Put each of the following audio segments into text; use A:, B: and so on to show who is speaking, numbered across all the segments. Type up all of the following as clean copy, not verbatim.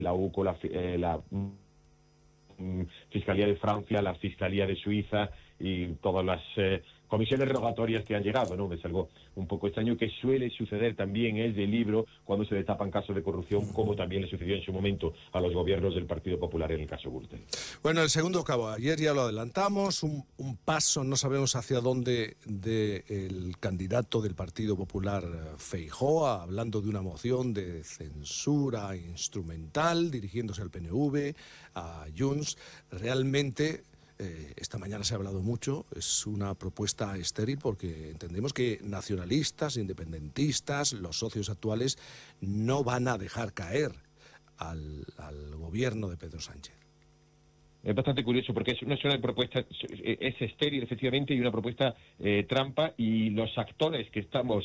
A: la UCO, la Fiscalía de Francia, la Fiscalía de Suiza y todas las comisiones rogatorias que han llegado, ¿no? Es algo un poco extraño que suele suceder también, es del libro, cuando se destapan casos de corrupción, como también le sucedió en su momento a los gobiernos del Partido Popular en el caso Gürtel.
B: Bueno, el segundo cabo, ayer ya lo adelantamos, un paso, no sabemos hacia dónde, del candidato del Partido Popular, Feijóo, hablando de una moción de censura instrumental, dirigiéndose al PNV, a Junts. Realmente, esta mañana se ha hablado mucho, es una propuesta estéril porque entendemos que nacionalistas, independentistas, los socios actuales no van a dejar caer al gobierno de Pedro Sánchez.
A: Es bastante curioso porque no es una propuesta, es estéril efectivamente, y una propuesta trampa, y los actores que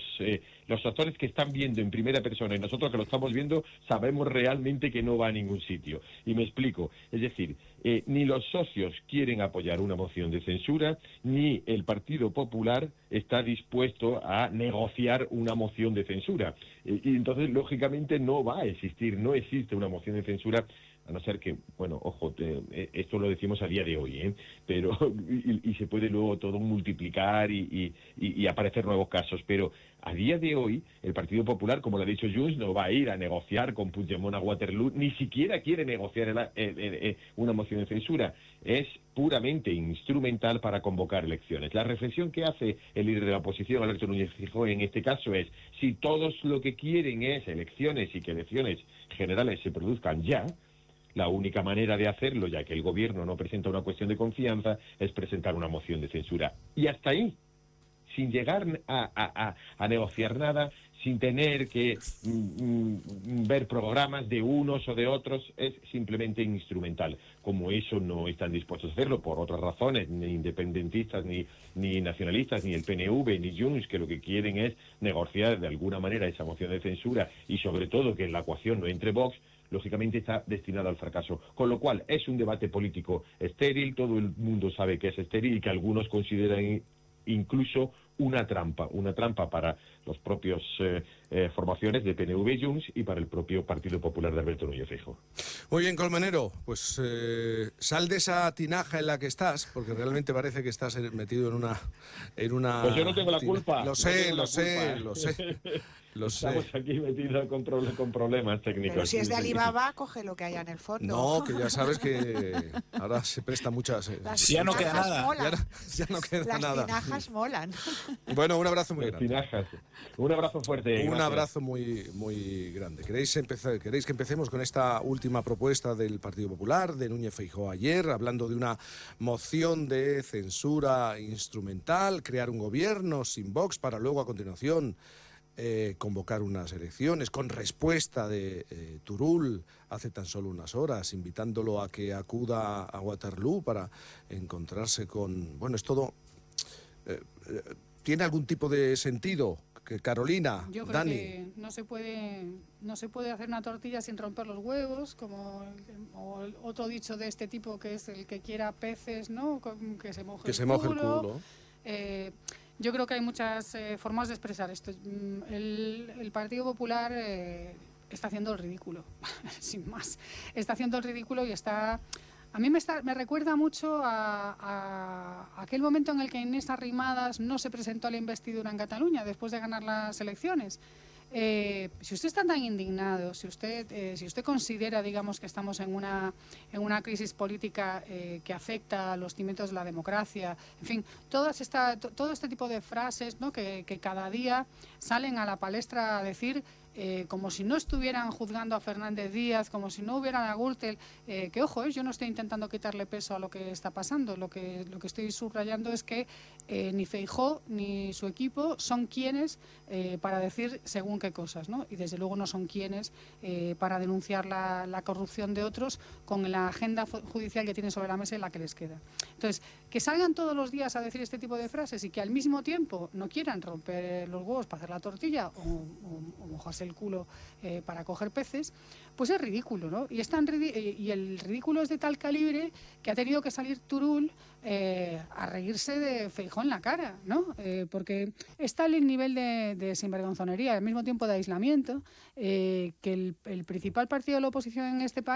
A: están viendo en primera persona y nosotros que lo estamos viendo sabemos realmente que no va a ningún sitio. Y me explico, es decir, ni los socios quieren apoyar una moción de censura, ni el Partido Popular está dispuesto a negociar una moción de censura. Y entonces, lógicamente, no va a existir, no existe una moción de censura, a no ser que, bueno, ojo, esto lo decimos a día de hoy, pero y se puede luego todo multiplicar y aparecer nuevos casos, pero a día de hoy el Partido Popular, como lo ha dicho Junts, no va a ir a negociar con Puigdemont a Waterloo, ni siquiera quiere negociar una moción de censura, es puramente instrumental para convocar elecciones. La reflexión que hace el líder de la oposición, Alberto Núñez Feijóo, en este caso es, si todos lo que quieren es elecciones y que elecciones generales se produzcan ya, la única manera de hacerlo, ya que el gobierno no presenta una cuestión de confianza, es presentar una moción de censura. Y hasta ahí, sin llegar a negociar nada, sin tener que ver programas de unos o de otros, es simplemente instrumental. Como eso no están dispuestos a hacerlo por otras razones, ni independentistas, ni nacionalistas, ni el PNV, ni Junts, que lo que quieren es negociar de alguna manera esa moción de censura y sobre todo que en la ecuación no entre Vox, lógicamente está destinado al fracaso. Con lo cual, es un debate político estéril, todo el mundo sabe que es estéril y que algunos consideran incluso una trampa para los propios formaciones de PNV y Junts y para el propio Partido Popular de Alberto Núñez Feijóo.
B: Muy bien, Colmenero, pues sal de esa tinaja en la que estás, porque realmente parece que estás metido en una
A: Pues yo no tengo la culpa.
B: Lo sé.
A: Estamos aquí metidos con problemas técnicos.
C: Pero si es de Alibaba, coge lo que haya en el fondo.
B: No, que ya sabes que ahora se presta muchas...
D: ya no queda nada.
B: Ya no queda nada.
C: Las tinajas molan.
B: Bueno, un abrazo muy grande.
A: Tinajas. Un abrazo fuerte.
B: Un abrazo muy grande. ¿Queréis que empecemos con esta última propuesta del Partido Popular, de Núñez Feijóo ayer, hablando de una moción de censura instrumental, crear un gobierno sin Vox para luego a continuación convocar unas elecciones con respuesta de Turull hace tan solo unas horas, invitándolo a que acuda a Waterloo para encontrarse con... Bueno, es todo... ¿Tiene algún tipo de sentido? Carolina,
E: yo creo
B: Dani.
E: que no se puede hacer una tortilla sin romper los huevos, como otro dicho de este tipo, que es el que quiera peces, ¿no? Que se moje el culo. Yo creo que hay muchas formas de expresar esto. El Partido Popular está haciendo el ridículo, sin más. Está haciendo el ridículo y está... A mí me recuerda mucho a aquel momento en el que Inés Arrimadas no se presentó a la investidura en Cataluña después de ganar las elecciones. Si usted está tan indignado, si usted considera, digamos, que estamos en una crisis política que afecta a los cimientos de la democracia, en fin, todo este tipo de frases, ¿no?, que cada día salen a la palestra a decir, como si no estuvieran juzgando a Fernández Díaz, como si no hubieran a Gürtel, que ojo, yo no estoy intentando quitarle peso a lo que está pasando, lo que estoy subrayando es que ni Feijóo ni su equipo son quienes para decir según qué cosas, ¿no? Y desde luego no son quienes para denunciar la corrupción de otros con la agenda judicial que tienen sobre la mesa y la que les queda. Entonces, que salgan todos los días a decir este tipo de frases y que al mismo tiempo no quieran romper los huevos para hacer la tortilla o mojarse el culo para coger peces, pues es ridículo, ¿no? Y el ridículo es de tal calibre que ha tenido que salir Turull a reírse de Feijóo en la cara, ¿no? Porque está el nivel de sinvergonzonería, al mismo tiempo de aislamiento, que el principal partido de la oposición en este país